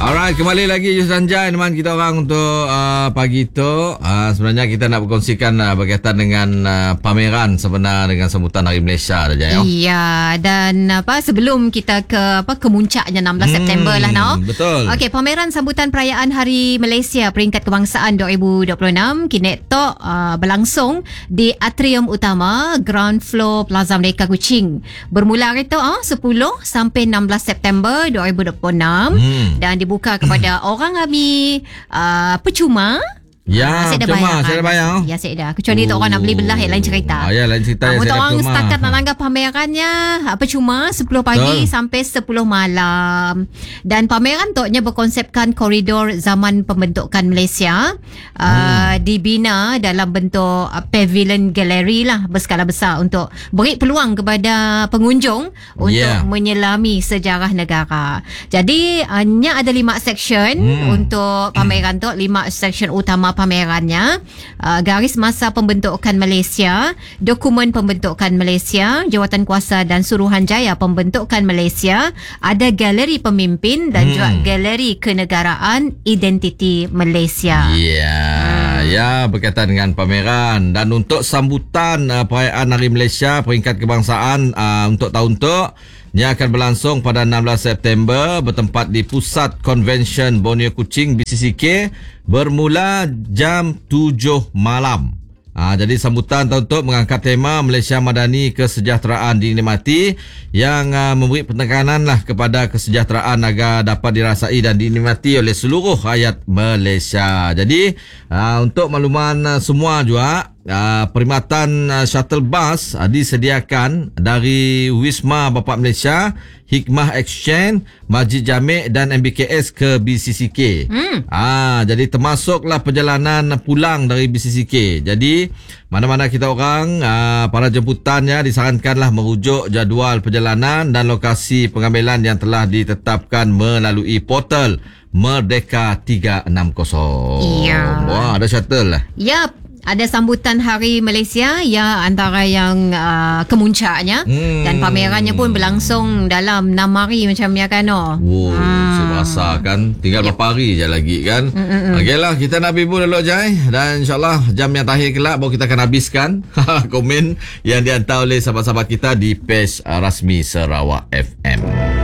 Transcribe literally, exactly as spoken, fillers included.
Alright, kembali lagi Yus dan Jai teman kita orang untuk uh, pagi itu. Uh, sebenarnya kita nak berkongsikan uh, berkaitan dengan uh, pameran sebenar dengan sambutan Hari Malaysia dah, Jai. Iya, dan apa sebelum kita ke apa kemuncaknya enam belas hmm, September lah, no. Betul. Okey, pameran sambutan perayaan Hari Malaysia Peringkat Kebangsaan dua ribu dua puluh enam Kinetok uh, berlangsung di atrium utama ground floor Plaza Merdeka Kuching. Bermula hari tu uh, sepuluh sampai enam belas September dua ribu dua puluh enam hmm. dan dibuka kepada orang ramai uh, percuma. Ya, saya dah cuma bayar. Saya dah bayar. Ya, saya dah. Kecuali oh. tu orang nak beli belah, yang lain cerita. Ah, ya, lain cerita. Untuk orang cuma. setakat nak langgar pamerannya, apa cuma sepuluh pagi Betul. sampai sepuluh malam. Dan pameran tu nya berkonsepkan koridor zaman pembentukan Malaysia. Hmm. Uh, dibina dalam bentuk uh, pavilion gallery lah, berskala besar untuk beri peluang kepada pengunjung untuk yeah. menyelami sejarah negara. Jadi, uh, nya ada lima section hmm. untuk pameran tu, lima section utama pamerannya. Uh, garis masa pembentukan Malaysia, dokumen pembentukan Malaysia, jawatan kuasa dan suruhanjaya pembentukan Malaysia, ada galeri pemimpin dan hmm. juga galeri kenegaraan identiti Malaysia. Ya, yeah. hmm. ya berkaitan dengan pameran. Dan untuk sambutan uh, perayaan Hari Malaysia Peringkat Kebangsaan uh, untuk tahun tu, ia akan berlangsung pada enam belas September bertempat di Pusat Convention Borneo Kuching B C C K bermula jam tujuh malam. Ha, jadi sambutan tahun tu mengangkat tema Malaysia Madani Kesejahteraan Dinikmati yang uh, memberi penekanan lah kepada kesejahteraan agar dapat dirasai dan dinikmati oleh seluruh rakyat Malaysia. Jadi uh, untuk makluman uh, semua juga, Uh, perkhidmatan uh, shuttle bus uh, disediakan dari Wisma Bapa Malaysia, Hikmah Exchange, Masjid Jamek dan M B K S ke B C C K. Hmm. Ah, jadi termasuklah perjalanan pulang dari B C C K. Jadi mana-mana kita orang, uh, para jemputannya disarankanlah merujuk jadual perjalanan dan lokasi pengambilan yang telah ditetapkan melalui portal Merdeka tiga enam kosong. Ya. Wah, ada shuttle lah. Yap. Ada sambutan Hari Malaysia ya, antara yang uh, kemuncaknya hmm. dan pamerannya pun berlangsung dalam enam hari macam ya kan. Oh. Wow, hmm. saya rasa kan tinggal yep. beberapa hari je lagi kan. Okeylah, kita nak bibu dulu Jai, dan insyaAllah jam yang terakhir kelak baru kita akan habiskan komen yang dihantar oleh sahabat-sahabat kita di page rasmi Sarawak F M.